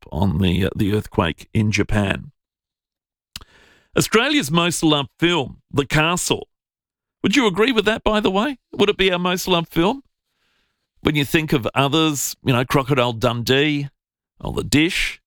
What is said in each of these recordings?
on the earthquake in Japan. Australia's most loved film, The Castle. Would you agree with that, by the way? Would it be our most loved film? When you think of others, Crocodile Dundee, or The Dish,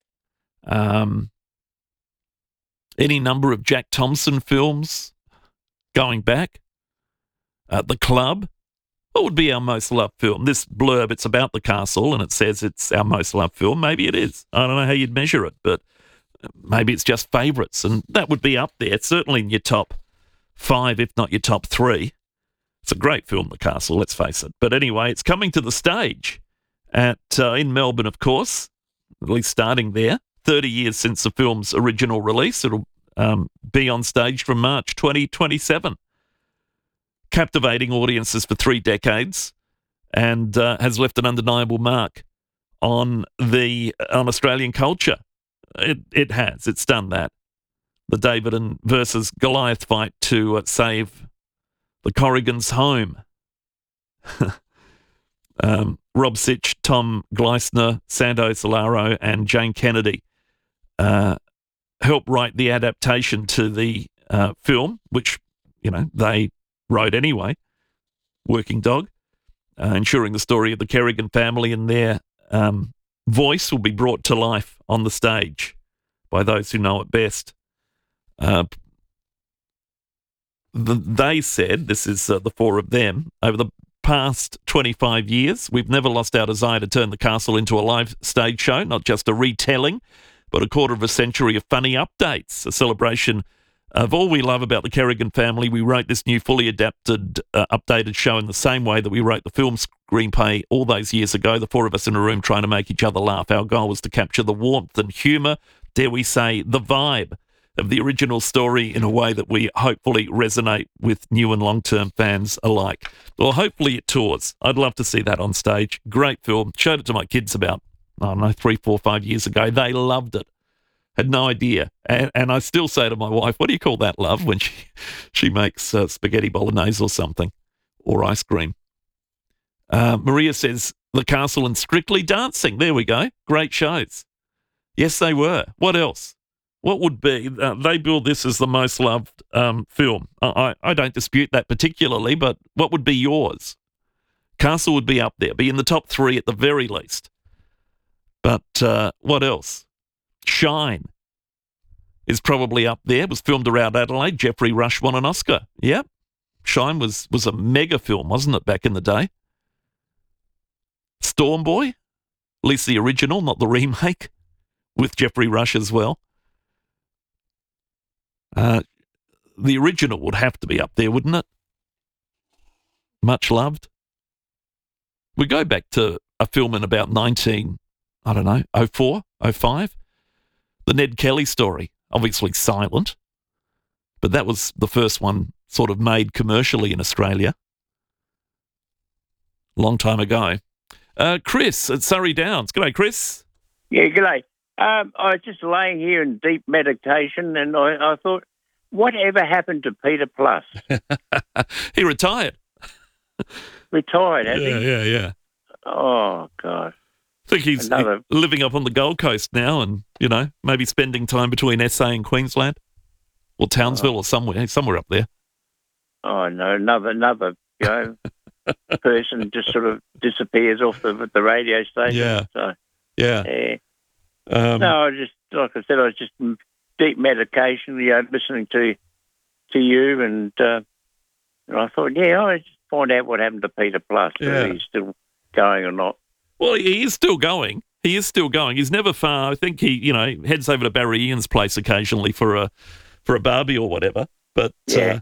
any number of Jack Thompson films going back, The Club, what would be our most loved film? This blurb, it's about The Castle, and it says it's our most loved film. Maybe it is. I don't know how you'd measure it, but maybe it's just favourites, and that would be up there. It's certainly in your top 5, if not your top 3. It's a great film, The Castle, let's face it. But anyway, it's coming to the stage in Melbourne, of course, at least starting there. 30 years since the film's original release. It'll be on stage from March 2027. Captivating audiences for 3 decades and has left an undeniable mark on Australian culture. It has. It's done that. The David versus Goliath fight to save the Corrigans' home. Rob Sitch, Tom Gleisner, Sando Solaro and Jane Kennedy helped write the adaptation to the film, which, they wrote anyway, Working Dog, ensuring the story of the Kerrigan family and their voice will be brought to life on the stage by those who know it best. They said, this is the 4 of them, over the past 25 years, we've never lost our desire to turn The Castle into a live stage show, not just a retelling, but a quarter of a century of funny updates, a celebration of all we love about the Kerrigan family. We wrote this new fully adapted, updated show in the same way that we wrote the film screenplay all those years ago, the 4 of us in a room trying to make each other laugh. Our goal was to capture the warmth and humour, dare we say, the vibe of the original story in a way that we hopefully resonate with new and long-term fans alike. Well, hopefully it tours. I'd love to see that on stage. Great film. Showed it to my kids about, 3, 4, 5 years ago. They loved it. Had no idea. And I still say to my wife, what do you call that, love, when she makes spaghetti bolognese or something, or ice cream? Maria says, The Castle and Strictly Dancing. There we go. Great shows. Yes, they were. What else? What would be? They billed this as the most loved film. I don't dispute that particularly, but what would be yours? Castle would be up there, be in the top 3 at the very least. But what else? Shine is probably up there. It was filmed around Adelaide. Jeffrey Rush won an Oscar. Yep. Shine was a mega film, wasn't it, back in the day? Storm Boy, at least the original, not the remake, with Jeffrey Rush as well. The original would have to be up there, wouldn't it? Much loved. We go back to a film in about 04, 05. The Ned Kelly story, obviously silent, but that was the first one sort of made commercially in Australia. Long time ago. Chris at Surrey Downs. G'day, Chris. Yeah, g'day. I was just laying here in deep meditation and I thought, whatever happened to Peter Plus? He retired. Retired, has he? Yeah. Oh, God. I think he's living up on the Gold Coast now and, maybe spending time between SA and Queensland or Townsville or somewhere up there. Oh, no, another person just sort of disappears off the radio station. Yeah. So, yeah. No, I was just in deep medication, listening to you and I thought, I just find out what happened to Peter Plus, whether he's still going or not. Well, he is still going. He's never far. I think he, heads over to Barry Ian's place occasionally for a barbie or whatever. But they're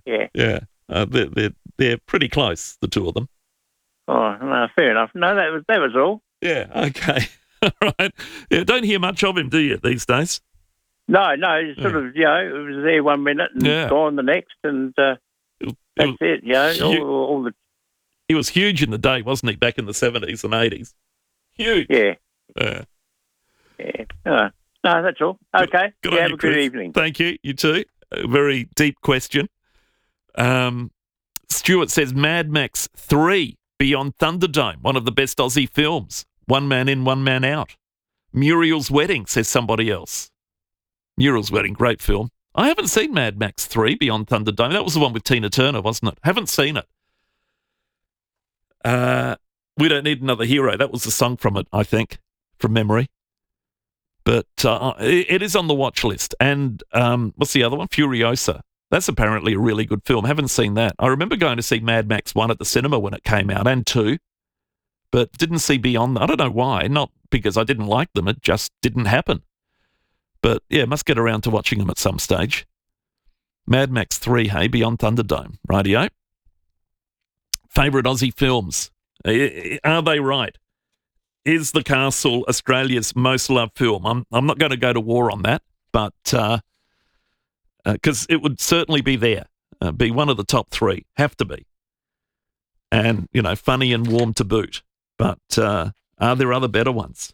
pretty close, the two of them. Oh, no, fair enough. No, that was all. Yeah. Okay. All right. Yeah. Don't hear much of him, do you, these days? No. Sort of. It was there 1 minute and gone the next, and that's it. All the. He was huge in the day, wasn't he? Back in the 70s and 80s. Huge. Yeah. No, that's all. Okay. Have a good evening. Thank you. You too. A very deep question. Stuart says Mad Max 3 Beyond Thunderdome, one of the best Aussie films. One man in, one man out. Muriel's Wedding, says somebody else. Muriel's Wedding, great film. I haven't seen Mad Max 3, Beyond Thunderdome. That was the one with Tina Turner, wasn't it? Haven't seen it. We Don't Need Another Hero. That was the song from it, I think, from memory. But it is on the watch list. And what's the other one? Furiosa. That's apparently a really good film. Haven't seen that. I remember going to see Mad Max 1 at the cinema when it came out, and 2, but didn't see Beyond. I don't know why. Not because I didn't like them. It just didn't happen. But, yeah, must get around to watching them at some stage. Mad Max 3, hey, Beyond Thunderdome. Rightio. Favourite Aussie films. Are they right? Is The Castle Australia's most loved film? I'm not going to go to war on that, but because it would certainly be there, be one of the top 3, have to be. And, you know, funny and warm to boot. But are there other better ones?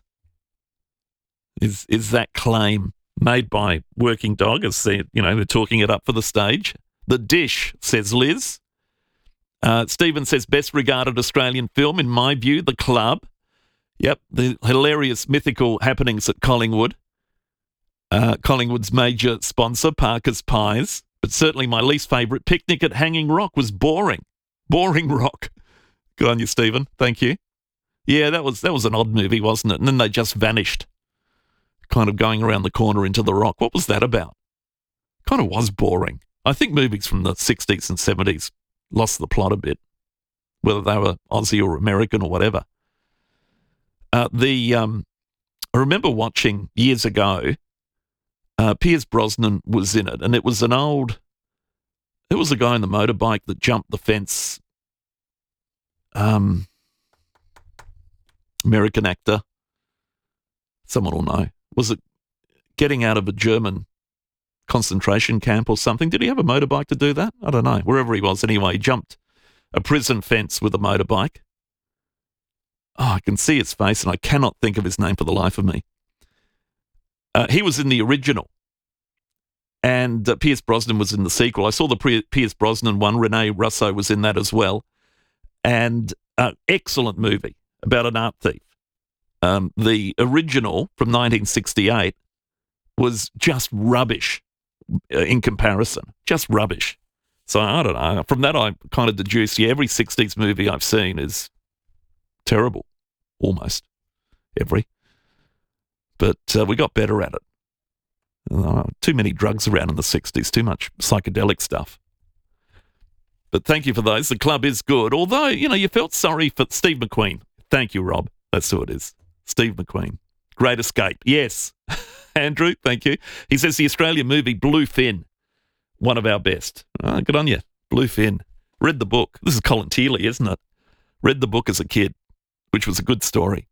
Is that claim made by Working Dog, as they're talking it up for the stage? The Dish, says Liz. Stephen says, best regarded Australian film, in my view, The Club. Yep, the hilarious mythical happenings at Collingwood. Collingwood's major sponsor, Parker's Pies. But certainly my least favourite, Picnic at Hanging Rock, was boring. Boring Rock. Good on you, Stephen. Thank you. Yeah, that was an odd movie, wasn't it? And then they just vanished, kind of going around the corner into the rock. What was that about? Kind of was boring. I think movies from the 60s and 70s lost the plot a bit, whether they were Aussie or American or whatever. I remember watching years ago, Pierce Brosnan was in it, and it was a guy on the motorbike that jumped the fence. American actor. Someone will know. Was it getting out of a German concentration camp or something? Did he have a motorbike to do that? I don't know. Wherever he was, anyway, he jumped a prison fence with a motorbike. Oh, I can see his face, and I cannot think of his name for the life of me. He was in the original, and Pierce Brosnan was in the sequel. I saw the Pierce Brosnan one. Rene Russo was in that as well. And excellent movie about an art thief. The original from 1968 was just rubbish in comparison. Just rubbish. So I don't know. From that, I kind of deduced, every 60s movie I've seen is terrible. Almost every. But we got better at it. Too many drugs around in the 60s. Too much psychedelic stuff. But thank you for those. The Club is good. Although, you felt sorry for Steve McQueen. Thank you, Rob. That's who it is. Steve McQueen. Great Escape. Yes. Andrew, thank you. He says the Australian movie Bluefin, one of our best. Oh, good on you. Bluefin. Read the book. This is Colin Teeley, isn't it? Read the book as a kid, which was a good story.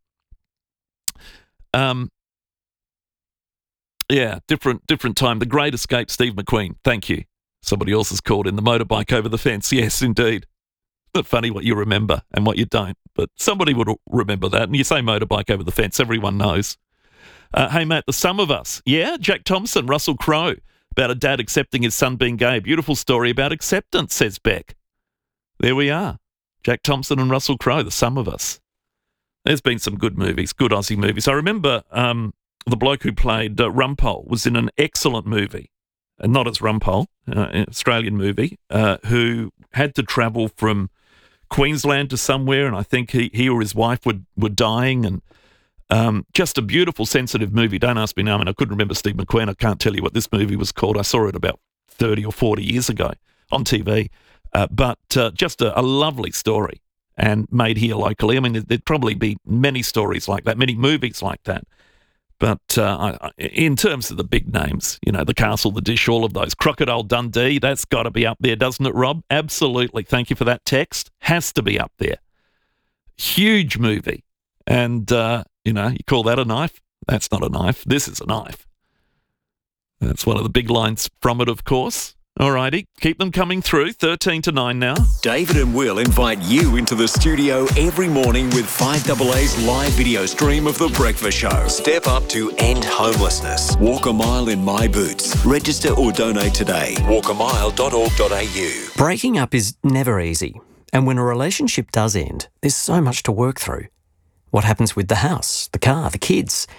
Yeah, different time. The Great Escape, Steve McQueen. Thank you. Somebody else has called in the motorbike over the fence. Yes, indeed. Not funny what you remember and what you don't, but somebody would remember that. And you say motorbike over the fence, everyone knows. Hey, Matt, The Sum of Us. Yeah, Jack Thompson, Russell Crowe, about a dad accepting his son being gay. Beautiful story about acceptance, says Beck. There we are. Jack Thompson and Russell Crowe, The Sum of Us. There's been some good movies, good Aussie movies. I remember the bloke who played Rumpole was in an excellent movie, not as Rumpole, an Australian movie, who had to travel from Queensland to somewhere, and I think he or his wife were dying, and just a beautiful, sensitive movie. Don't ask me now. I mean, I couldn't remember Steve McQueen. I can't tell you what this movie was called. I saw it about 30 or 40 years ago on TV, but just a lovely story and made here locally. I mean, there'd probably be many stories like that, many movies like that. But in terms of the big names, The Castle, The Dish, all of those. Crocodile Dundee, that's got to be up there, doesn't it, Rob? Absolutely. Thank you for that text. Has to be up there. Huge movie. And, you call that a knife? That's not a knife. This is a knife. That's one of the big lines from it, of course. Alrighty, keep them coming through. 13 to 9 now. David and Will invite you into the studio every morning with 5AA's live video stream of The Breakfast Show. Step up to end homelessness. Walk a mile in my boots. Register or donate today. walkamile.org.au. Breaking up is never easy. And when a relationship does end, there's so much to work through. What happens with the house, the car, the kids?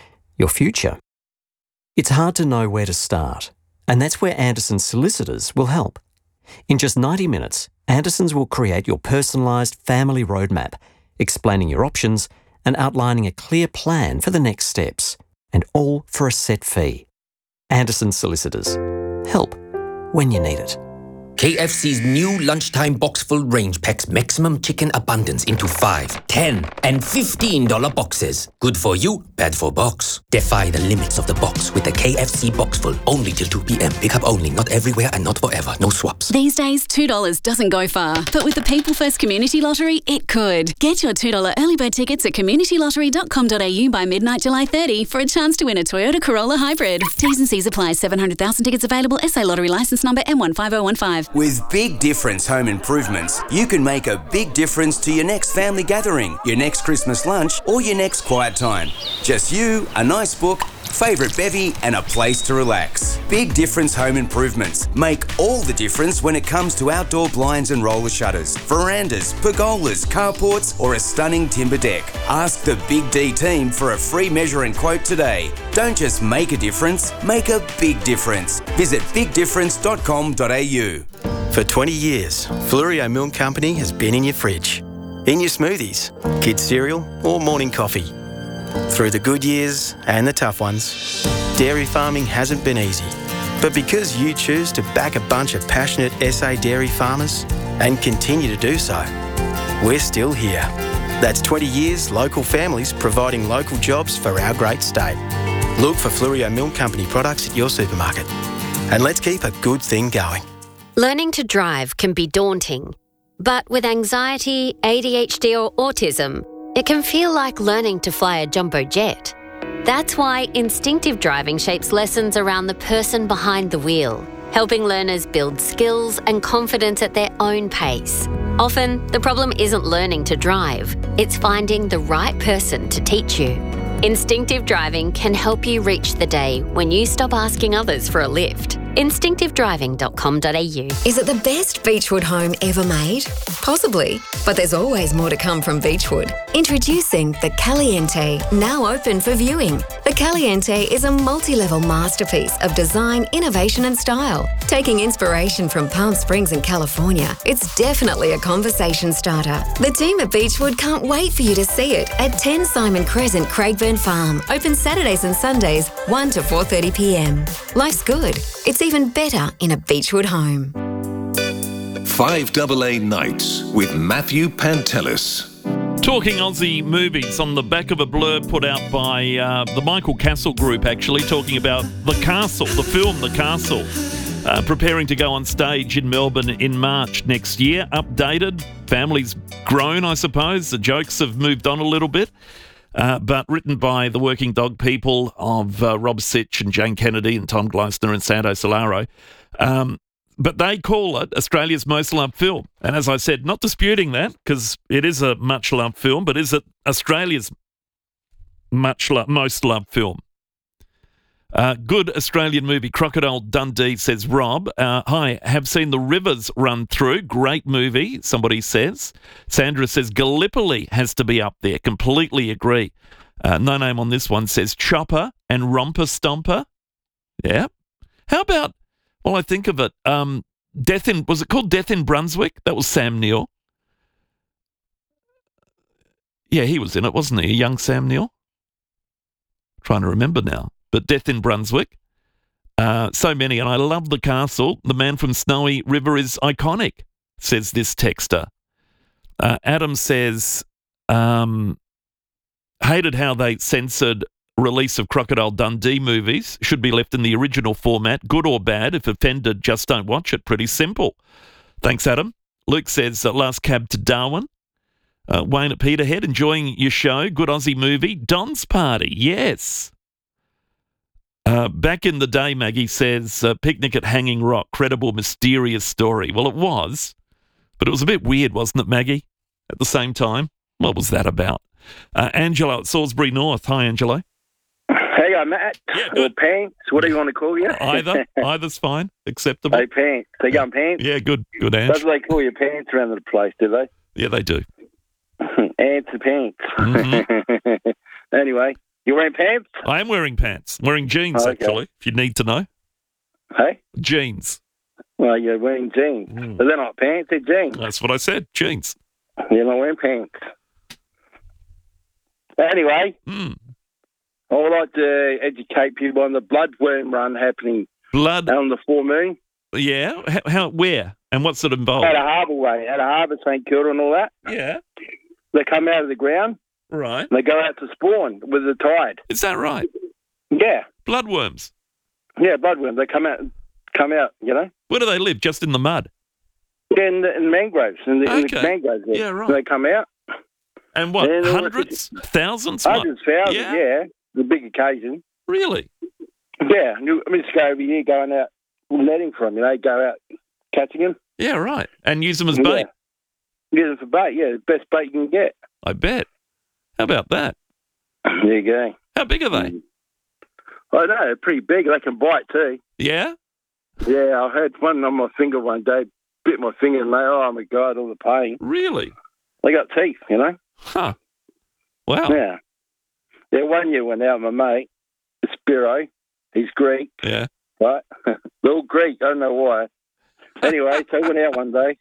your future. It's hard to know where to start, and that's where Anderson's solicitors will help. In just 90 minutes, Anderson's will create your personalised family roadmap, explaining your options and outlining a clear plan for the next steps, and all for a set fee. Anderson's Solicitors. Help when you need it. KFC's new lunchtime box-full range packs maximum chicken abundance into 5, 10 and $15 boxes. Good for you, bad for box. Defy the limits of the box with the KFC box-full. Only till 2 p.m. Pick up only, not everywhere and not forever. No swaps. These days, $2 doesn't go far. But with the People First Community Lottery, it could. Get your $2 early bird tickets at communitylottery.com.au by midnight July 30 for a chance to win a Toyota Corolla Hybrid. T's and C's apply. 700,000 tickets available. SA Lottery licence number M15015. With Big Difference Home Improvements, you can make a big difference to your next family gathering, your next Christmas lunch, or your next quiet time. Just you, a nice book, favourite bevy, and a place to relax. Big Difference Home Improvements make all the difference when it comes to outdoor blinds and roller shutters, verandas, pergolas, carports, or a stunning timber deck. Ask the Big D team for a free measure and quote today. Don't just make a difference, make a big difference. Visit bigdifference.com.au. For 20 years, Flurio Milk Company has been in your fridge, in your smoothies, kids' cereal or morning coffee. Through the good years and the tough ones, dairy farming hasn't been easy. But because you choose to back a bunch of passionate SA dairy farmers and continue to do so, we're still here. That's 20 years local families providing local jobs for our great state. Look for Flurio Milk Company products at your supermarket. And let's keep a good thing going. Learning to drive can be daunting, but with anxiety, ADHD or autism, it can feel like learning to fly a jumbo jet. That's why instinctive driving shapes lessons around the person behind the wheel, helping learners build skills and confidence at their own pace. Often, the problem isn't learning to drive, it's finding the right person to teach you. Instinctive driving can help you reach the day when you stop asking others for a lift. Instinctivedriving.com.au. Is it the best Beechwood home ever made? Possibly, but there's always more to come from Beechwood. Introducing the Caliente, now open for viewing. The Caliente is a multi-level masterpiece of design, innovation and style. Taking inspiration from Palm Springs in California, it's definitely a conversation starter. The team at Beechwood can't wait for you to see it at 10 Simon Crescent, Craigburn Farm. Open Saturdays and Sundays, 1 to 4:30 p.m. Life's good. It's even better in a Beechwood home. 5AA Nights with Matthew Pantelis. Talking Aussie movies on the back of a blurb put out by the Michael Castle Group, actually, talking about The Castle, the film The Castle, preparing to go on stage in Melbourne in March next year. Updated, family's grown, I suppose. The jokes have moved on a little bit. But written by the working dog people of Rob Sitch and Jane Kennedy and Tom Gleisner and Sando Solaro. But they call it Australia's most loved film. And as I said, not disputing that, because it is a much-loved film, but is it Australia's most loved film? Good Australian movie, Crocodile Dundee, says Rob. Hi, have seen The Rivers Run Through. Great movie, somebody says. Sandra says Gallipoli has to be up there. Completely agree. No name on this one says Chopper and Romper Stomper. Yeah. How about, well, I think of it, was it called Death in Brunswick? That was Sam Neill. Yeah, he was in it, wasn't he? A young Sam Neill? Trying to remember now. But Death in Brunswick. So many. And I love The Castle. The Man from Snowy River is iconic, says this texter. Adam says, hated how they censored release of Crocodile Dundee movies. Should be left in the original format. Good or bad. If offended, just don't watch it. Pretty simple. Thanks, Adam. Luke says, last cab to Darwin. Wayne at Peterhead, enjoying your show. Good Aussie movie. Don's Party. Yes. Back in the day, Maggie says, Picnic at Hanging Rock, credible, mysterious story. Well, it was, but it was a bit weird, wasn't it, Maggie? At the same time, what was that about? Angelo at Salisbury North. Hi, Angelo. Hey, Matt. Yeah, good. Or Pants. What do you want to call you? Either's fine. Acceptable. Hey, Pants. They going Pants? Yeah, good, Ange. Does they call you Pants around the place, do they? Yeah, they do. Ants and Pants. Mm-hmm. Anyway, You wearing pants? I am wearing pants. Wearing jeans, actually, if you need to know. Hey? Jeans. Well, you're wearing jeans. But they're not pants, they're jeans. That's what I said, jeans. You're not wearing pants. Anyway, I would like to educate people on the bloodworm run happening on the full moon. Yeah? Where? And what's it involved? At a harbour way, at a harbour, St Kilda and all that. Yeah. They come out of the ground. Right. And they go out to spawn with the tide. Is that right? Yeah. Bloodworms? Yeah, bloodworms. They come out, you know. Where do they live? Just in the mud? Yeah, in mangroves. In the mangroves there. Yeah, right. So they come out. And what, hundreds? Thousands? Hundreds, thousands, yeah. The big occasion. Really? Yeah. I used to go over here going out netting for them, you know, go out catching them. Yeah, right. And use them as bait? Use them for bait, yeah. The best bait you can get. I bet. How about that? There you go. How big are they? I know, they're pretty big. They can bite too. Yeah? Yeah, I had one on my finger one day, bit my finger and oh my God, all the pain. Really? They got teeth, you know? Huh. Wow. Yeah. Yeah, one year went out with my mate, Spiro. He's Greek. Yeah. Right? They're all Greek. I don't know why. Anyway, so he went out one day.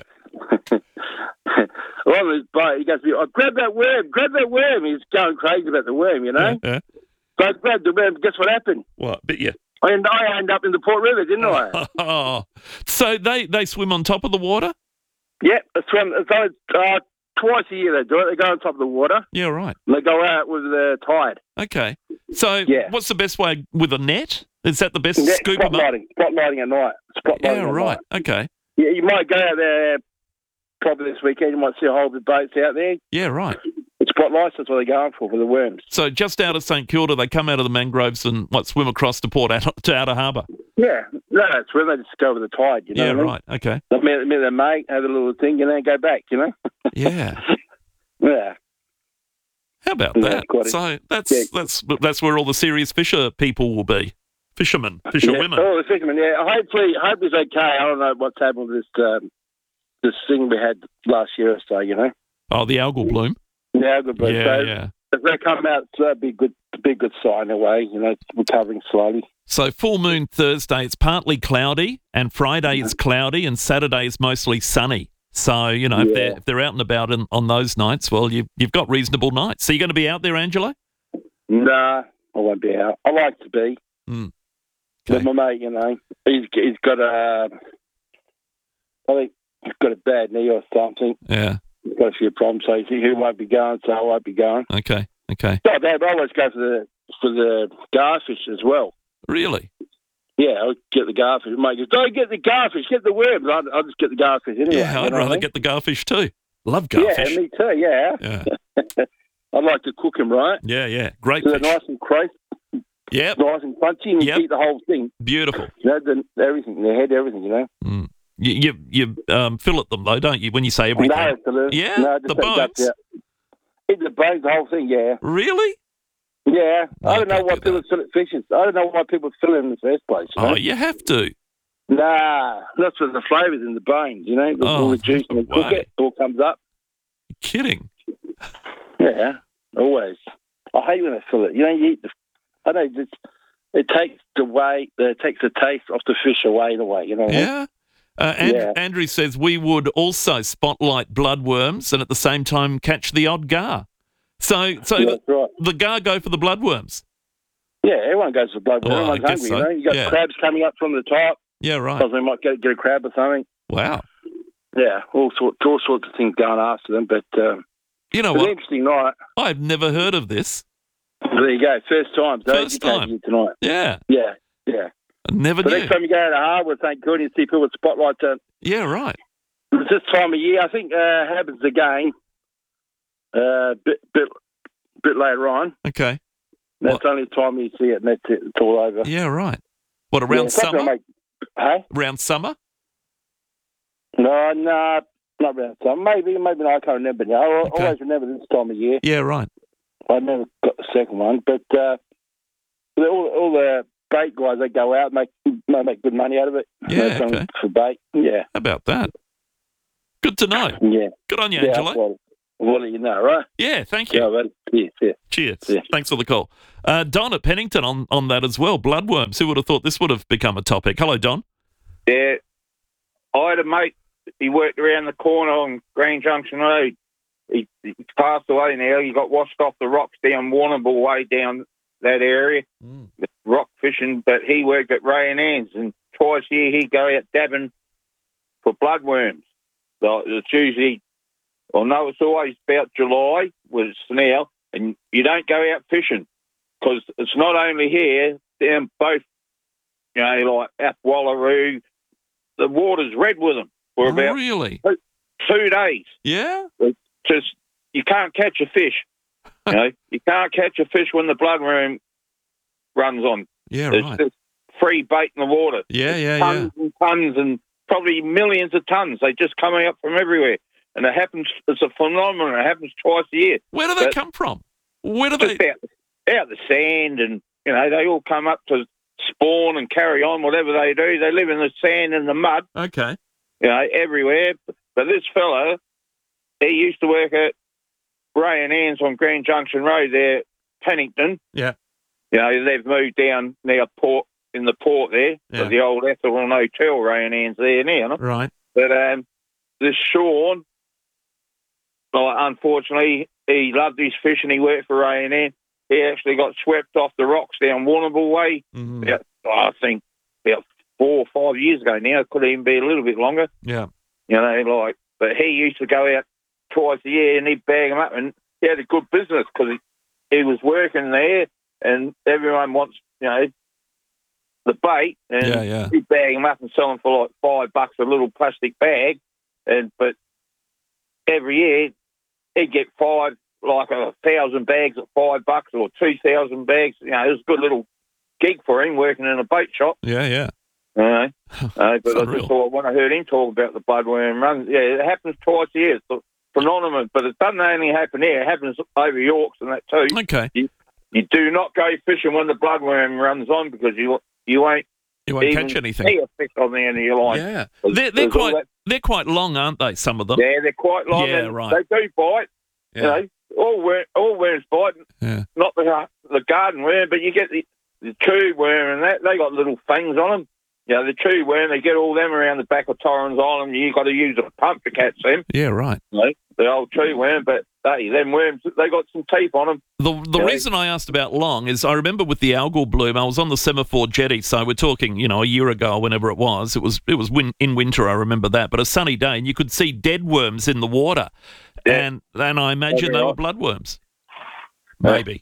On his boat, he goes to me, oh, grab that worm. He's going crazy about the worm, you know? Yeah. So I grabbed the worm. Guess what happened? What? Bit you? I ended up in the Port River, didn't I? Oh. So they swim on top of the water? Yeah, they swim. So, twice a year they do it. They go on top of the water. Yeah, right. And they go out with the tide. Okay. So what's the best way? With a net? Is that the best? Scoop them up? Spotlighting at night. Yeah, right. Okay. Yeah, you might go out there probably this weekend. You might see a whole lot of boats out there. Yeah, right. It's spotlights. That's what they're going for the worms. So just out of St Kilda, they come out of the mangroves and swim across to Outer Harbour? Yeah. No, it's when they just go with the tide, you know. Yeah, what I mean? right. Okay. They meet their mate, have a little thing, and then go back, you know. Yeah. Yeah. How about that? So that's where all the serious fisher people will be. Fishermen, fisherwomen. Oh, the fishermen, yeah. Hopefully it's okay. I don't know what's happened with this thing we had last year or so, you know. Oh, the algal bloom. The algal bloom. Yeah. If they come out, that'd be a good sign in a way, you know, it's recovering slowly. So full moon Thursday, it's partly cloudy, and Friday is cloudy, and Saturday is mostly sunny. So, you know, if they're out and about on those nights, well, you've got reasonable nights. So you're going to be out there, Angelo? Nah, I won't be out. I like to be. Okay. But my mate, you know, he's got I think he's got a bad knee or something. Yeah. He's got a few problems, so he won't be going, so I won't be going. Okay. Not bad, but I always go for the garfish as well. Really? Yeah, I'll get the garfish. Mate goes, don't get the garfish, get the worms. I'll just get the garfish anyway. Yeah, I'd rather get the garfish too. Love garfish. Yeah, me too, yeah. I'd like to cook them, right? Yeah. Great so fish. They're nice and crisp. Yep. Nice and crunchy, and you eat the whole thing. Beautiful. You know, everything, the head, everything, you know. You fillet them, though, don't you, when you say everything? No, yeah? No, the bones? Eat the bones, the whole thing, yeah. Really? Yeah. I don't know why people fillet fishes. I don't know why people fillet them in the first place. You know? Oh, you have to. Nah, that's what the flavour's in the bones, you know. All the juice and the cook it all comes up. You're kidding. Yeah, always. I hate when they fillet. You know, you eat I don't know, it takes the taste off the fish away in a way, you know. Yeah. Andrew says we would also spotlight bloodworms and at the same time catch the odd gar. So the gar go for the bloodworms. Yeah, everyone goes for bloodworms. Everyone's hungry, you know. You got crabs coming up from the top. Yeah, right. Because they might get a crab or something. Wow. Yeah, all sorts of things going after them. But you know it's what? An interesting night. I've never heard of this. There you go. First time. First time. Tonight. Yeah. I never knew. Next time you go to the harbour, thank God, you see people with spotlights on. Yeah, right. It's this time of year. I think happens again bit later on. Okay. That's the only time you see it, and that's it. It's all over. Yeah, right. What, around summer? Hey? Around summer? No, not around summer. Maybe not. I can't remember now. I always remember this time of year. Yeah, right. I never got the second one, but all the bait guys, they go out and make good money out of it. Yeah, okay. For bait, yeah. How about that? Good to know. Yeah. Good on you, Angelo. We'll let you know, right? Yeah, thank you. Yeah, mate. Cheers. Yeah. Thanks for the call. Don at Pennington on that as well. Bloodworms. Who would have thought this would have become a topic? Hello, Don. Yeah. I had a mate, he worked around the corner on Green Junction Road. He passed away now. He got washed off the rocks down Warrnambool way down that area, rock fishing, but he worked at Ray and Ann's, and twice a year he'd go out dabbing for bloodworms. So it's usually, it's always about July, where it's now, and you don't go out fishing because it's not only here, down both, like up Wallaroo, the water's red with them for about really? 2 days. Yeah? It's just, you can't catch a fish. You can't catch a fish when the bloodworm runs on. Yeah, There's right. just free bait in the water. Yeah. And tons and probably millions of tons. They just come out from everywhere. And it happens, it's a phenomenon. It happens twice a year. Where do they come from? Where do they? Out the sand, and, they all come up to spawn and carry on, whatever they do. They live in the sand and the mud. Okay. Everywhere. But this fella, he used to work at Ray and Ann's on Green Junction Road there, Pennington. Yeah. They've moved down near in the port there, with the old Ethelwyn Hotel, Ray and Ann's there now. Right. But this Sean, unfortunately, he loved his fishing. He worked for Ray and Ann. He actually got swept off the rocks down Warrnambool way. I think about 4 or 5 years ago now. It could even be a little bit longer. Yeah. But he used to go out twice a year and he'd bag them up, and he had a good business because he was working there, and everyone wants, the bait, and he'd bag them up and sell them for like $5 a little plastic bag, but every year he'd get 1,000 bags at $5 or 2,000 bags. It was a good little gig for him working in a bait shop. Yeah. But I just thought when I heard him talk about the bloodworm run, it happens twice a year. It's a phenomenon, but it doesn't only happen here. It happens over Yorks and that too. Okay. You do not go fishing when the bloodworm runs on because you won't catch anything. See a fish on the end of your line. Yeah. They're quite long, aren't they, some of them? Yeah, they're quite long. Yeah, and right. They do bite. Yeah. All worms bite. Yeah. Not the garden worm, but you get the tube worm and that. They got little fangs on them. The tube worm, they get all them around the back of Torrens Island. You got to use a pump to catch them. Yeah, right. The old tube worm, but them worms, they got some teeth on them. The reason I asked about long is I remember with the algal bloom, I was on the Semaphore jetty, so we're talking, a year ago or whenever it was. It was in winter, I remember that, but a sunny day, and you could see dead worms in the water, and I imagine they were bloodworms. Maybe.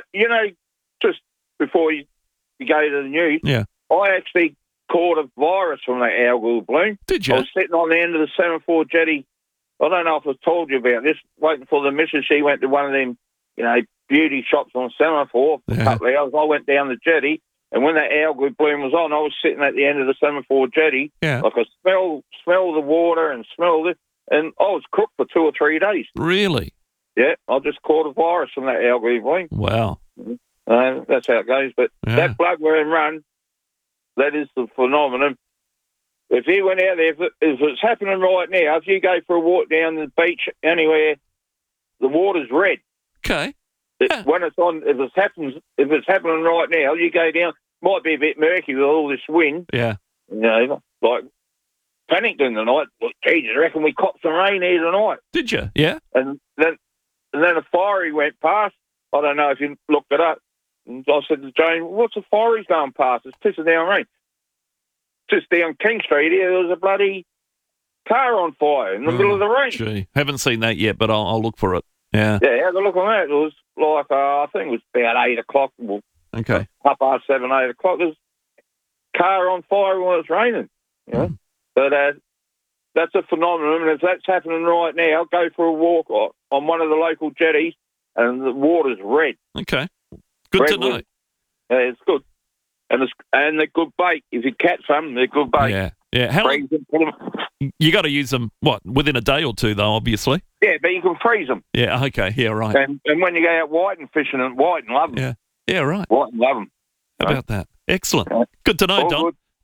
Just before you go to the news, I actually caught a virus from that algal bloom. Did you? I was sitting on the end of the Semaphore jetty. I don't know if I've told you about this. Waiting for the missus, she went to one of them, beauty shops on Semaphore for a couple of hours. I went down the jetty, and when that algal bloom was on, I was sitting at the end of the Semaphore jetty. Yeah. I could smell the water and smell it, and I was cooked for 2 or 3 days. Really? Yeah, I just caught a virus from that algal bloom. Wow. That's how it goes. But that bloodworm run, that is the phenomenon. If he went out there, if it's happening right now, if you go for a walk down the beach anywhere, the water's red. Okay. When it's on, if it's happening right now, you go down. Might be a bit murky with all this wind. Yeah. Like Pennington tonight. Jesus, I reckon we copped some rain here tonight. Did you? Yeah. And then a fiery went past. I don't know if you looked it up. And I said to Jane, "What's a fiery going past? It's pissing down rain." Just down King Street here, there was a bloody car on fire in the middle of the rain. Gee, haven't seen that yet, but I'll look for it. Yeah. Yeah, have a look on that. It was like, I think it was about 8 o'clock. Well, okay. 7:30, 8 o'clock. There's a car on fire when it's raining. But that's a phenomenon. And if that's happening right now, go for a walk on one of the local jetties and the water's red. Okay. Good to know. Yeah, it's good. And they're good bait. If you catch them, they're good bait. Yeah. How long? You got to use them, within a day or two, though, obviously? Yeah, but you can freeze them. Yeah, okay. Yeah, right. And when you go out whiting fishing, and whiting love them. Yeah, right. Whiting love them. How about that? Excellent. Good to know, Don. Good.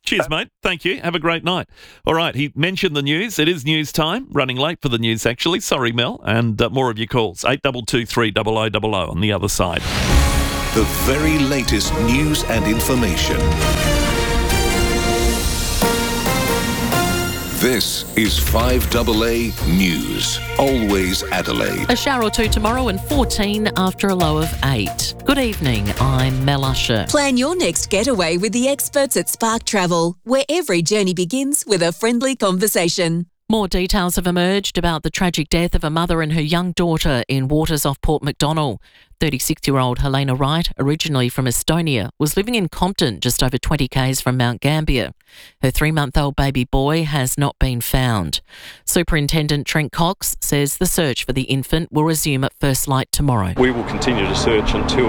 Cheers, mate. Thank you. Have a great night. All right, he mentioned the news. It is news time. Running late for the news, actually. Sorry, Mel. And more of your calls. 8223 0000 on the other side. The very latest news and information. This is 5AA News. Always Adelaide. A shower or two tomorrow and 14 after a low of 8. Good evening, I'm Mel Usher. Plan your next getaway with the experts at Spark Travel, where every journey begins with a friendly conversation. More details have emerged about the tragic death of a mother and her young daughter in waters off Port MacDonnell. 36-year-old Helena Wright, originally from Estonia, was living in Compton, just over 20 k's from Mount Gambier. Her 3-month-old baby boy has not been found. Superintendent Trent Cox says the search for the infant will resume at first light tomorrow. We will continue to search until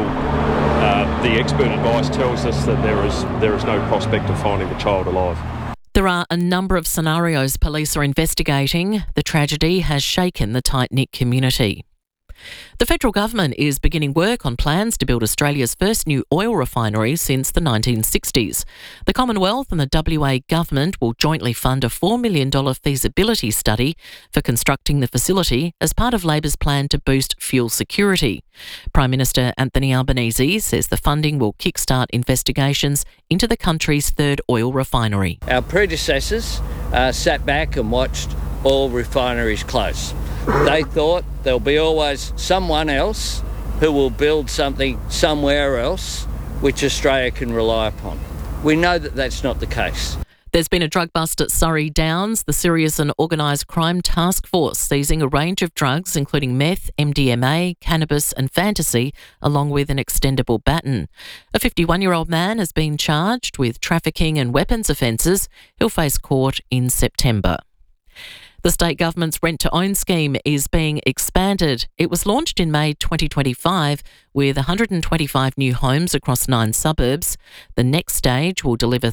the expert advice tells us that there is no prospect of finding the child alive. There are a number of scenarios police are investigating. The tragedy has shaken the tight-knit community. The federal government is beginning work on plans to build Australia's first new oil refinery since the 1960s. The Commonwealth and the WA government will jointly fund a $4 million feasibility study for constructing the facility as part of Labor's plan to boost fuel security. Prime Minister Anthony Albanese says the funding will kickstart investigations into the country's third oil refinery. Our predecessors sat back and watched oil refineries close. They thought there'll be always someone else who will build something somewhere else which Australia can rely upon. We know that that's not the case. There's been a drug bust at Surrey Downs. The Serious and Organised Crime Task Force seizing a range of drugs including meth, MDMA, cannabis and fantasy, along with an extendable baton. A 51-year-old man has been charged with trafficking and weapons offences. He'll face court in September. The state government's rent-to-own scheme is being expanded. It was launched in May 2025 with 125 new homes across 9 suburbs. The next stage will deliver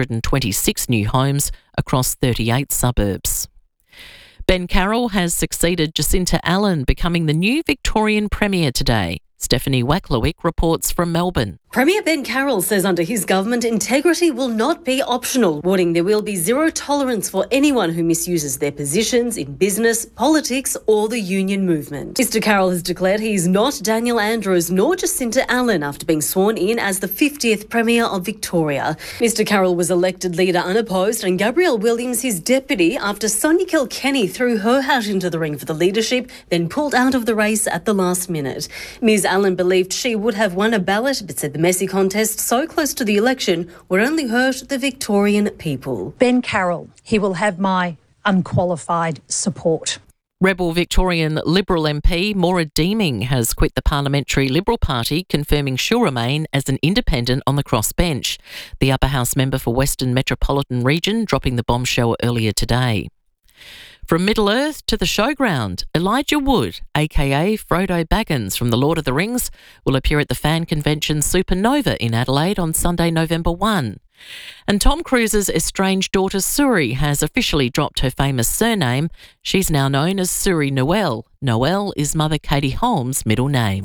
326 new homes across 38 suburbs. Ben Carroll has succeeded Jacinta Allen, becoming the new Victorian Premier today. Stephanie Wacklewick reports from Melbourne. Premier Ben Carroll says under his government, integrity will not be optional, warning there will be zero tolerance for anyone who misuses their positions in business, politics or the union movement. Mr Carroll has declared he is not Daniel Andrews nor Jacinta Allen after being sworn in as the 50th Premier of Victoria. Mr Carroll was elected leader unopposed and Gabrielle Williams his deputy after Sonia Kilkenny threw her hat into the ring for the leadership, then pulled out of the race at the last minute. Ms Allen believed she would have won a ballot, but said the messy contest so close to the election would only hurt the Victorian people. Ben Carroll, he will have my unqualified support. Rebel Victorian Liberal MP Maura Deeming has quit the Parliamentary Liberal Party, confirming she'll remain as an independent on the crossbench. The Upper House member for Western Metropolitan Region dropping the bombshell earlier today. From Middle-earth to the showground, Elijah Wood, aka Frodo Baggins from The Lord of the Rings, will appear at the fan convention Supernova in Adelaide on Sunday, November 1. And Tom Cruise's estranged daughter Suri has officially dropped her famous surname. She's now known as Suri Noel. Noel is Mother Katie Holmes' middle name.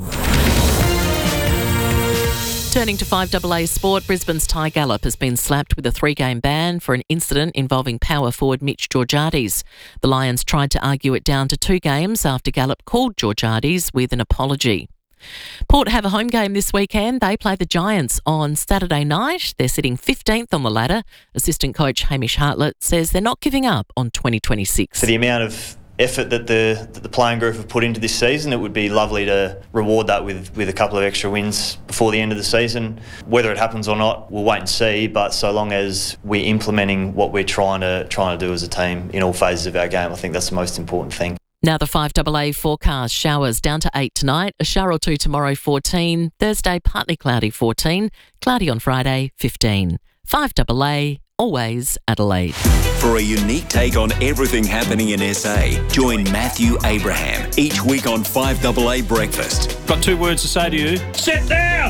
Turning to 5AA sport, Brisbane's Ty Gallop has been slapped with a 3-game ban for an incident involving power forward Mitch Georgiades. The Lions tried to argue it down to 2 games after Gallop called Georgiades with an apology. Port have a home game this weekend. They play the Giants on Saturday night. They're sitting 15th on the ladder. Assistant coach Hamish Hartlett says they're not giving up on 2026. For the amount of effort that the playing group have put into this season, it would be lovely to reward that with a couple of extra wins before the end of the season. Whether it happens or not, we'll wait and see, but so long as we're implementing what we're trying to do as a team in all phases of our game, I think that's the most important thing. Now the 5AA forecast: showers down to 8 tonight, a shower or two tomorrow 14, Thursday partly cloudy 14, cloudy on Friday 15. 5AA, always Adelaide. For a unique take on everything happening in SA, join Matthew Abraham each week on 5AA Breakfast. Got 2 words to say to you. Sit down!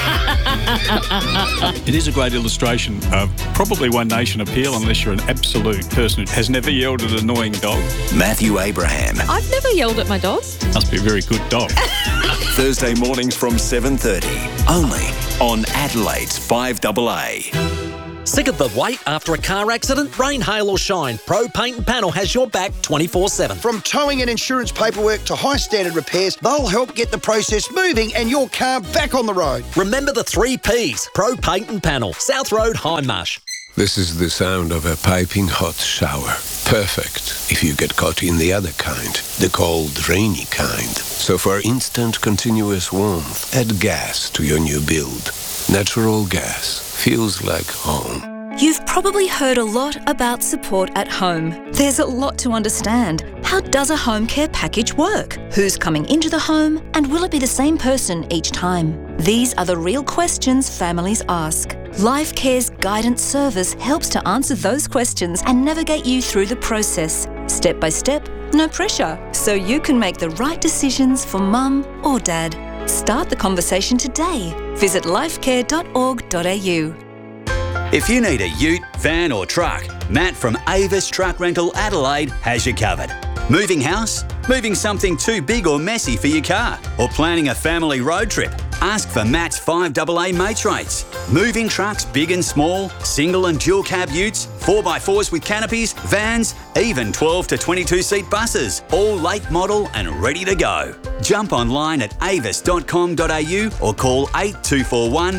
It is a great illustration of probably One Nation appeal unless you're an absolute person who has never yelled at an annoying dog. Matthew Abraham. I've never yelled at my dog. Must be a very good dog. Thursday mornings from 7:30, only on Adelaide's 5AA. Sick of the wait after a car accident? Rain, hail or shine, Pro Paint and Panel has your back 24/7. From towing and insurance paperwork to high standard repairs, they'll help get the process moving and your car back on the road. Remember the 3 Ps. Pro Paint and Panel, South Road, Hindmarsh. This is the sound of a piping hot shower. Perfect if you get caught in the other kind, the cold, rainy kind. So for instant, continuous warmth, add gas to your new build. Natural gas feels like home. You've probably heard a lot about support at home. There's a lot to understand. How does a home care package work? Who's coming into the home? And will it be the same person each time? These are the real questions families ask. Life Care's guidance service helps to answer those questions and navigate you through the process, step by step, no pressure, so you can make the right decisions for mum or dad. Start the conversation today. Visit lifecare.org.au. If you need a ute, van or truck, Matt from Avis Truck Rental Adelaide has you covered. Moving house? Moving something too big or messy for your car? Or planning a family road trip? Ask for Matt's 5AA mates rates. Moving trucks big and small, single and dual cab utes, 4x4s with canopies, vans, even 12 to 22 seat buses, all late model and ready to go. Jump online at avis.com.au or call 8241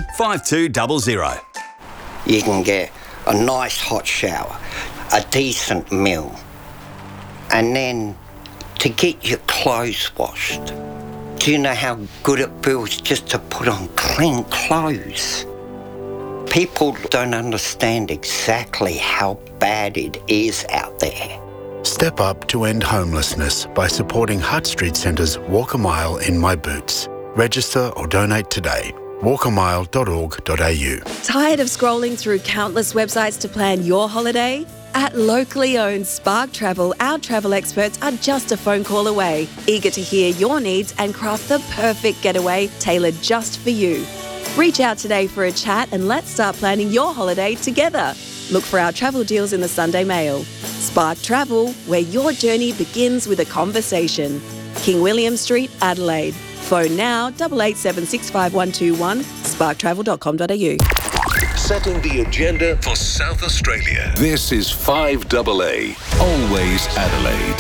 5200. You can get a nice hot shower, a decent meal, and then to get your clothes washed. Do you know how good it feels just to put on clean clothes? People don't understand exactly how bad it is out there. Step up to end homelessness by supporting Hutt Street Centre's Walk a Mile in My Boots. Register or donate today. walkamile.org.au. Tired of scrolling through countless websites to plan your holiday? At locally owned Spark Travel, our travel experts are just a phone call away, eager to hear your needs and craft the perfect getaway tailored just for you. Reach out today for a chat and let's start planning your holiday together. Look for our travel deals in the Sunday Mail. Spark Travel, where your journey begins with a conversation. King William Street, Adelaide. Phone now 88765121, sparktravel.com.au. Setting the agenda for South Australia. This is 5AA, always Adelaide.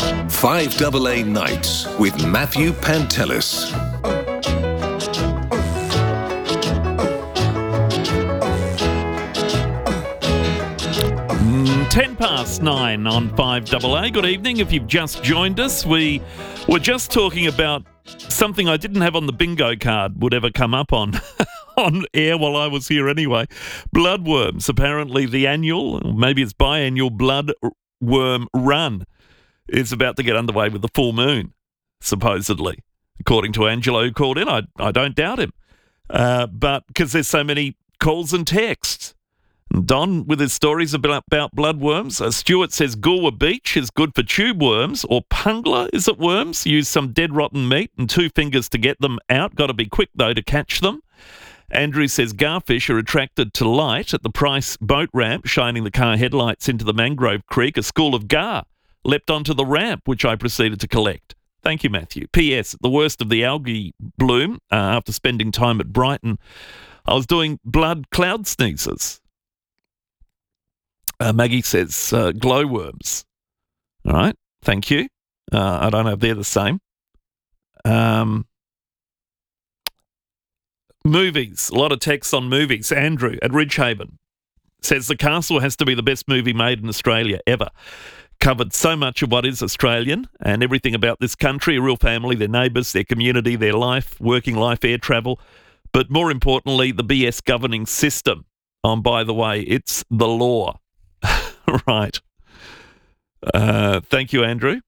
5AA Nights with Matthew Pantelis. 9 on 5AA. Good evening. If you've just joined us, we were just talking about something I didn't have on the bingo card would ever come up on air while I was here anyway. Bloodworms. Apparently the annual, maybe it's biannual bloodworm run is about to get underway with the full moon, supposedly. According to Angelo, who called in, I don't doubt him. But because there's so many calls and texts. Don with his stories about bloodworms. Stuart says Goolwa Beach is good for tube worms, or pungla, is it worms? Use some dead rotten meat and 2 fingers to get them out. Got to be quick though to catch them. Andrew says garfish are attracted to light at the Price boat ramp, shining the car headlights into the mangrove creek. A school of gar leapt onto the ramp, which I proceeded to collect. Thank you, Matthew. P.S. At the worst of the algae bloom, after spending time at Brighton, I was doing blood cloud sneezes. Maggie says glowworms. All right, thank you. I don't know if they're the same. Movies, a lot of texts on movies. Andrew at Ridgehaven says The Castle has to be the best movie made in Australia ever. Covered so much of what is Australian and everything about this country, a real family, their neighbours, their community, their life, working life, air travel, but more importantly, the BS governing system. By the way, it's the law. Right. Thank you, Andrew.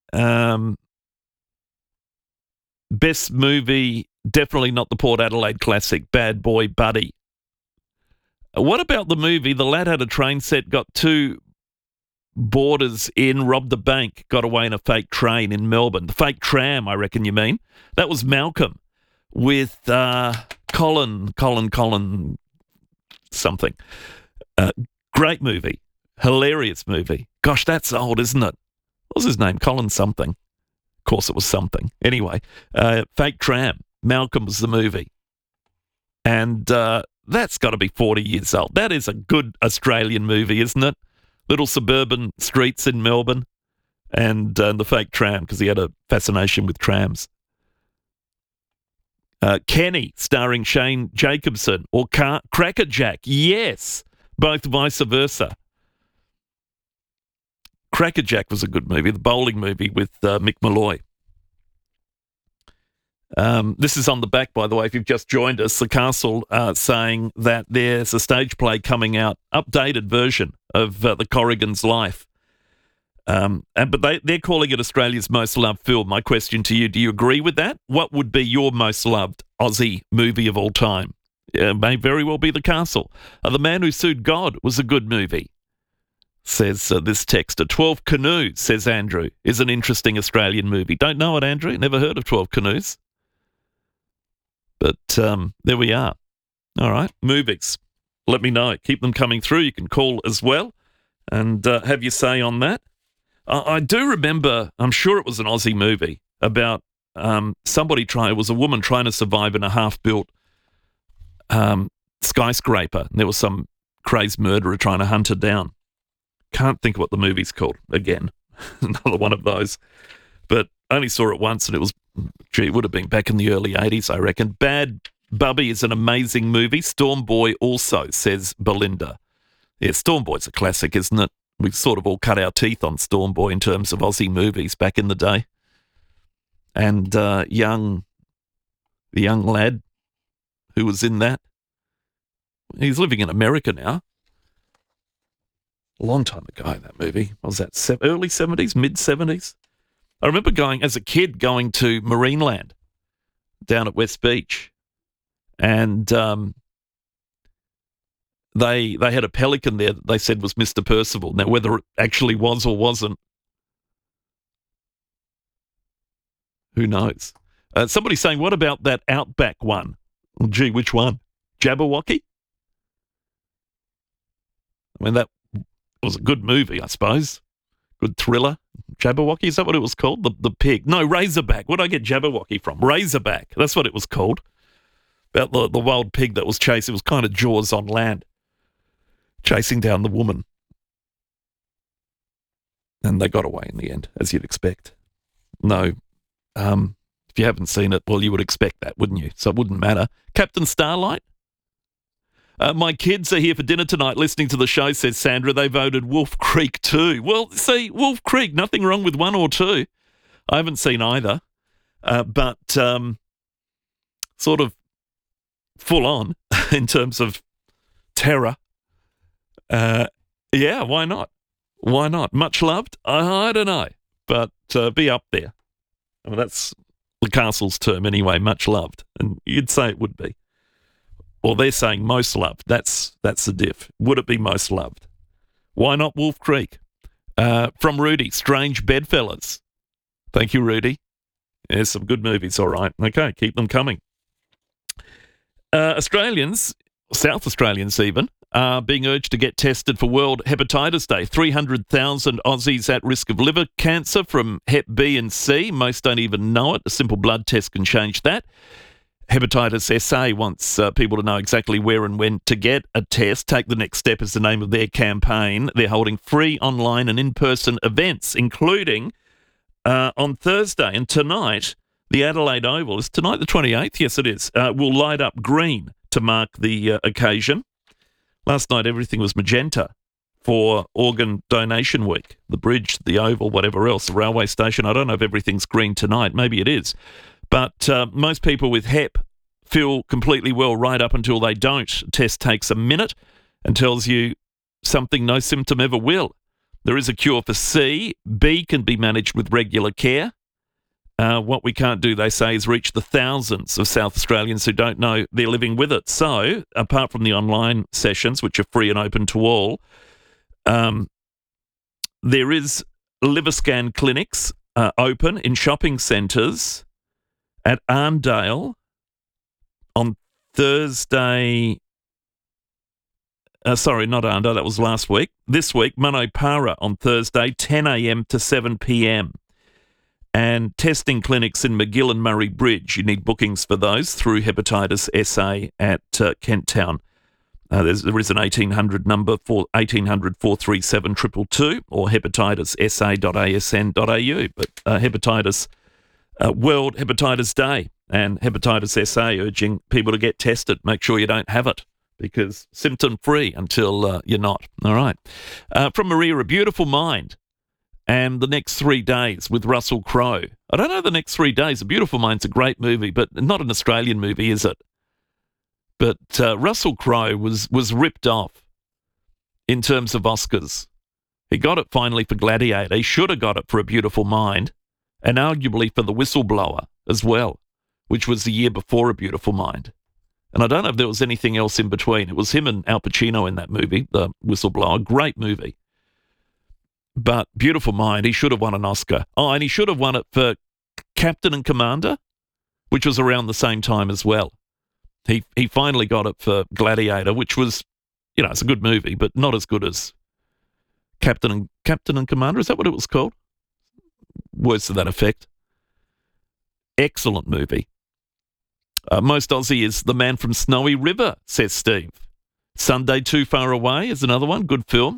Best movie, definitely not the Port Adelaide classic, Bad Boy Buddy. What about the movie? The lad had a train set, got 2 boarders in, robbed a bank, got away in a fake train in Melbourne. The fake tram, I reckon you mean. That was Malcolm with Colin something. Great movie. Hilarious movie. Gosh, that's old, isn't it? What was his name? Colin something. Of course it was something. Anyway, Fake Tram. Malcolm was the movie. And that's got to be 40 years old. That is a good Australian movie, isn't it? Little suburban streets in Melbourne and the fake tram, because he had a fascination with trams. Kenny, starring Shane Jacobson, or Crackerjack. Yes, both vice versa. Crackerjack was a good movie, the bowling movie with Mick Molloy. This is on the back, by the way, if you've just joined us. The Castle saying that there's a stage play coming out, updated version of the Corrigan's life. But they're calling it Australia's most loved film. My question to you, do you agree with that? What would be your most loved Aussie movie of all time? May very well be The Castle. The Man Who Sued God was a good movie, says this texter. 12 Canoes, says Andrew, is an interesting Australian movie. Don't know it, Andrew. Never heard of 12 Canoes. But there we are. All right, movies. Let me know. Keep them coming through. You can call as well and have your say on that. I do remember, I'm sure it was an Aussie movie, about it was a woman trying to survive in a half-built skyscraper. And there was some crazed murderer trying to hunt her down. Can't think of what the movie's called. Again, another one of those. But I only saw it once, and it would have been back in the early 80s, I reckon. Bad Bubby is an amazing movie. Storm Boy also, says Belinda. Yeah, Storm Boy's a classic, isn't it? We've sort of all cut our teeth on Storm Boy in terms of Aussie movies back in the day. And the young lad who was in that, he's living in America now. A long time ago, that movie. What was that, early 70s, mid-70s? I remember as a kid, going to Marineland down at West Beach. And they had a pelican there that they said was Mr. Percival. Now, whether it actually was or wasn't, who knows? Somebody's saying, what about that Outback one? Well, gee, which one? Jabberwocky? I mean, that was a good movie, I suppose. Good thriller. Jabberwocky, is that what it was called? The pig. No, Razorback. Where did I get Jabberwocky from? Razorback. That's what it was called. About the wild pig that was chasing. It was kind of Jaws on land, chasing down the woman. And they got away in the end, as you'd expect. No, if you haven't seen it, well, you would expect that, wouldn't you? So it wouldn't matter. Captain Starlight? My kids are here for dinner tonight listening to the show, says Sandra. They voted Wolf Creek 2. Well, see, Wolf Creek, nothing wrong with 1 or 2. I haven't seen either. But sort of full on in terms of terror. Yeah, why not? Why not? Much loved? I don't know. But be up there. I mean, that's the Castle's term anyway, much loved. And you'd say it would be. Or they're saying most loved. That's the diff. Would it be most loved? Why not Wolf Creek? From Rudy, Strange Bedfellas. Thank you, Rudy. There's some good movies, all right. Okay, keep them coming. Australians, South Australians even, are being urged to get tested for World Hepatitis Day. 300,000 Aussies at risk of liver cancer from Hep B and C. Most don't even know it. A simple blood test can change that. Hepatitis SA wants people to know exactly where and when to get a test. Take the Next Step is the name of their campaign. They're holding free online and in-person events, including on Thursday and tonight, the Adelaide Oval. Is tonight the 28th? Yes, it is. Will light up green to mark the occasion. Last night, everything was magenta for Organ Donation Week. The bridge, the Oval, whatever else, the railway station. I don't know if everything's green tonight. Maybe it is. But most people with HEP feel completely well right up until they don't. A test takes a minute and tells you something no symptom ever will. There is a cure for C. B can be managed with regular care. What we can't do, they say, is reach the thousands of South Australians who don't know they're living with it. So, apart from the online sessions, which are free and open to all, there is liver scan clinics open in shopping centres at Arndale on Thursday. Sorry, not Arndale, that was last week. This week, Manopara on Thursday, 10 a.m. to 7 p.m. And testing clinics in Magill and Murray Bridge. You need bookings for those through Hepatitis SA at Kent Town There is an 1800 number for 1800 437 222 or hepatitis.sa.asn.au. But hepatitis, World Hepatitis Day and Hepatitis SA urging people to get tested. Make sure you don't have it because symptom-free until you're not. All right. From Maria, A Beautiful Mind and The Next 3 Days with Russell Crowe. I don't know The Next 3 Days. A Beautiful Mind's a great movie, but not an Australian movie, is it? But Russell Crowe was ripped off in terms of Oscars. He got it finally for Gladiator. He should have got it for A Beautiful Mind and arguably for The Whistleblower as well, which was the year before A Beautiful Mind. And I don't know if there was anything else in between. It was him and Al Pacino in that movie, The Whistleblower. Great movie. But Beautiful Mind, he should have won an Oscar. Oh, and he should have won it for Captain and Commander, which was around the same time as well. He finally got it for Gladiator, which was, it's a good movie, but not as good as Captain and Commander. Is that what it was called? Words to that effect. Excellent movie. Most Aussie is The Man from Snowy River, says Steve. Sunday Too Far Away is another one. Good film.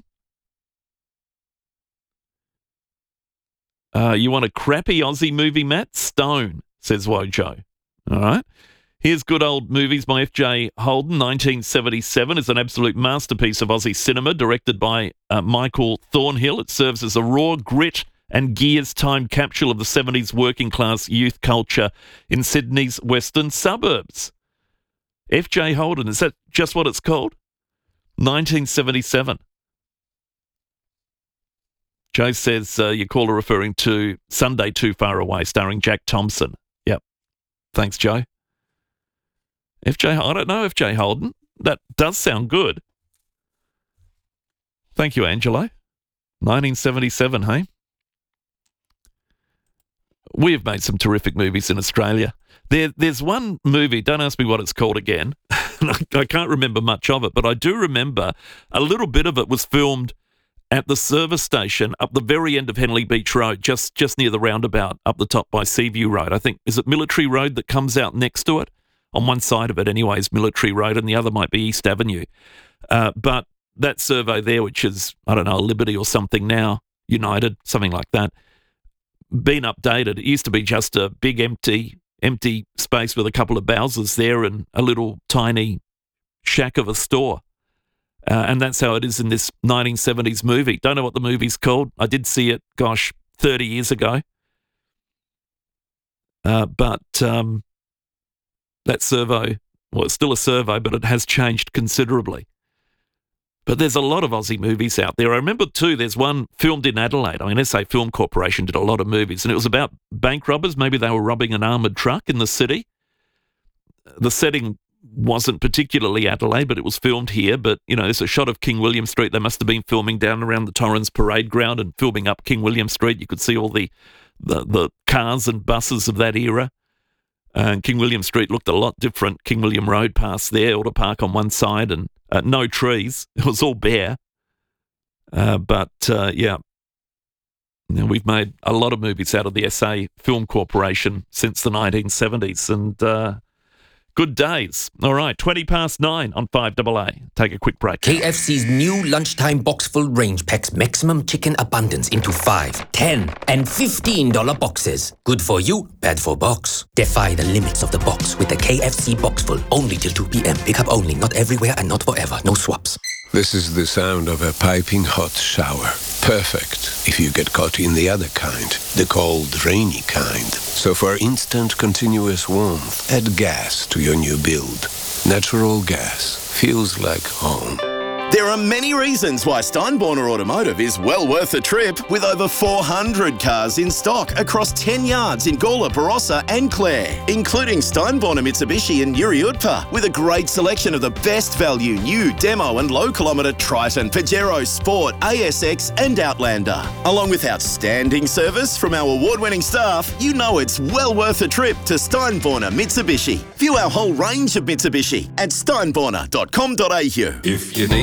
You want a crappy Aussie movie, Matt? Stone, says Wojo. All right. Here's good old movies by F.J. Holden. 1977 is an absolute masterpiece of Aussie cinema, directed by Michael Thornhill. It serves as a raw grit and gears time capsule of the 70s working class youth culture in Sydney's western suburbs. F.J. Holden, is that just what it's called? 1977. Joe says your caller referring to Sunday Too Far Away, starring Jack Thompson. Yep. Thanks, Joe. I don't know F.J. Holden. That does sound good. Thank you, Angelo. 1977, hey? We have made some terrific movies in Australia. There's one movie, don't ask me what it's called again. I can't remember much of it, but I do remember a little bit of it was filmed at the service station up the very end of Henley Beach Road, just near the roundabout up the top by Seaview Road. I think, is it Military Road that comes out next to it? On one side of it anyway is Military Road and the other might be East Avenue. But that servo there, which is, I don't know, Liberty or something now, United, something like that, been updated. It used to be just a big empty space with a couple of Bowsers there and a little tiny shack of a store. And that's how it is in this 1970s movie. Don't know what the movie's called. I did see it, 30 years ago. But that servo, well, it's still a servo, but it has changed considerably. But there's a lot of Aussie movies out there. I remember, too, there's one filmed in Adelaide. I mean, SA Film Corporation did a lot of movies, and it was about bank robbers. Maybe they were robbing an armoured truck in the city. The setting wasn't particularly Adelaide, but it was filmed here. But, there's a shot of King William Street. They must have been filming down around the Torrens Parade Ground and filming up King William Street. You could see all the cars and buses of that era. And King William Street looked a lot different. King William Road past there, Auto Park on one side, and no trees. It was all bare. Yeah. Now, we've made a lot of movies out of the SA Film Corporation since the 1970s, and good days. All right, 9:20 on 5AA. Take a quick break. KFC's new lunchtime box-full range packs maximum chicken abundance into $5, $10, and $15 boxes. Good for you, bad for box. Defy the limits of the box with the KFC box-full. Only till 2 p.m. Pick up only, not everywhere and not forever. No swaps. This is the sound of a piping hot shower. Perfect if you get caught in the other kind, the cold, rainy kind. So for instant, continuous warmth, add gas to your new build. Natural gas feels like home. There are many reasons why Steinborner Automotive is well worth the trip, with over 400 cars in stock across 10 yards in Gawler, Barossa and Clare, including Steinborner Mitsubishi and Yuri Utpa, with a great selection of the best value new demo and low kilometre Triton, Pajero, Sport, ASX and Outlander. Along with outstanding service from our award-winning staff, you know it's well worth a trip to Steinborner Mitsubishi. View our whole range of Mitsubishi at steinborner.com.au. If you need